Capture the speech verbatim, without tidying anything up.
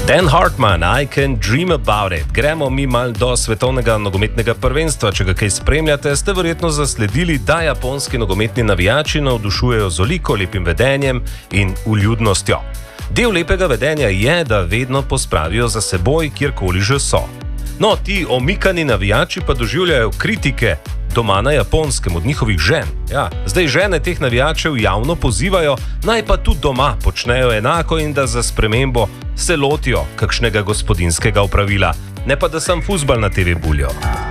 Dan Hartman, I Can Dream About It. Gremo mi mal do svetovnega nogometnega prvenstva. Če ga kaj spremljate, ste verjetno zasledili, da japonski nogometni navijači navdušujejo z veliko lepim vedenjem in vljudnostjo. Del lepega vedenja je, da vedno pospravijo za seboj, kjerkoli že so. No, ti omikani navijači pa doživljajo kritike doma na Japonskem od njihovih žen. Ja, zdaj žene teh navijačev javno pozivajo, naj pa tudi doma počnejo enako in da za spremembo se lotijo kakšnega gospodinjskega opravila, ne pa da sam fuzbal na te ve buljo.